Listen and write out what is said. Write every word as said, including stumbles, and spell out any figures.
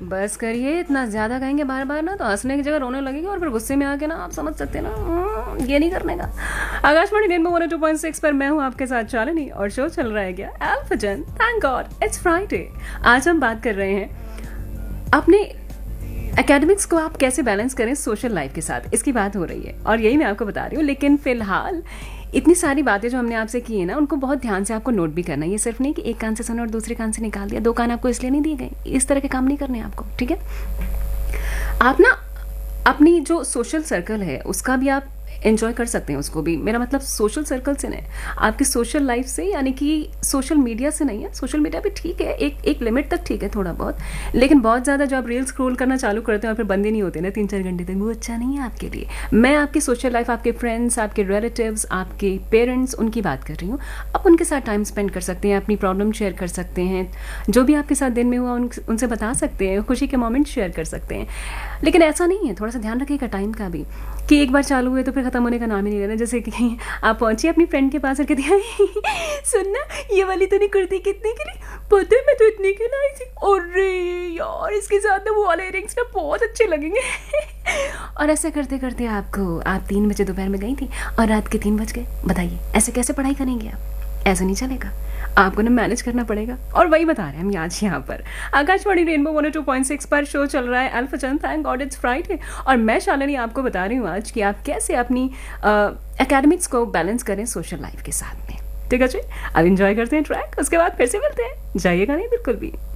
बस करिए, इतना ज़्यादा कहेंगे बार बार ना तो हंसने की जगह रोने लगेगी और फिर गुस्से में आके ना आप समझ सकते हैं ना, हम्म, ये नहीं करने का। Akashvani rainbow one two point six पर मैं हूँ आपके साथ चालिनी और शो चल रहा है क्या एल्फाजन। Thank God it's Friday. आज हम बात कर रहे हैं अपने एकेडमिक्स को आप कैसे बैलेंस करें सोशल लाइफ के साथ, इसकी बात हो रही है और यही मैं आपको बता रही हूँ। लेकिन फिलहाल इतनी सारी बातें जो हमने आपसे की है ना, उनको बहुत ध्यान से आपको नोट भी करना है। ये सिर्फ नहीं कि एक कान से सुना और दूसरे कान से निकाल दिया, दो कान आपको इसलिए नहीं दिए गए, इस तरह के काम नहीं करने आपको, ठीक है। आप ना अपनी जो सोशल सर्कल है उसका भी आप एंजॉय कर सकते हैं, उसको भी, मेरा मतलब सोशल सर्कल से नहीं, आपकी सोशल लाइफ से, यानी कि सोशल मीडिया से नहीं है। सोशल मीडिया भी ठीक है, एक एक लिमिट तक ठीक है थोड़ा बहुत, लेकिन बहुत ज़्यादा जो आप रील स्क्रॉल करना चालू करते हैं और फिर बंदे नहीं होते ना तीन चार घंटे तक, वो अच्छा नहीं है आपके लिए। मैं आपकी सोशल लाइफ, आपके फ्रेंड्स, आपके रिलेटिव्स, आपके पेरेंट्स, उनकी बात कर रही हूँ। आप उनके साथ टाइम स्पेंड कर सकते हैं, अपनी प्रॉब्लम शेयर कर सकते हैं, जो भी आपके साथ दिन में हुआ उन, उनसे बता सकते हैं, खुशी के मोमेंट शेयर कर सकते हैं। लेकिन ऐसा नहीं है, थोड़ा सा ध्यान रखिएगा टाइम का भी, कि एक बार चालू हुए तो फिर खत्म होने का नाम ही नहीं लेना। जैसे कि आप पहुंची अपनी फ्रेंड के पास और कहती हैं सुनना, ये वाली तूने कुर्ती कितने की ली, पता है मैं तो इतने की लाई थी, अरे यार इसके साथ ना वो वाले इयररिंग्स ना बहुत अच्छे लगेंगे और ऐसे करते करते आपको, आप तीन बजे दोपहर में गई थी और रात के तीन बज गए। बताइए ऐसे कैसे पढ़ाई करेंगे आप? ऐसा नहीं चलेगा, आपको ना मैनेज करना पड़ेगा। और वही बता रहे हैं हम आज यहाँ पर Akashvani rainbow one two point six पर शो चल रहा है अल्फाजन। थैंक गॉड इट्स फ्राइडे और मैं शालिनी आपको बता रही हूँ आज कि आप कैसे अपनी एकेडमिक्स को बैलेंस करें सोशल लाइफ के साथ में। ठीक है जी, अब इंजॉय करते हैं ट्रैक, उसके बाद फिर से मिलते हैं, जाइएगा नहीं बिल्कुल भी।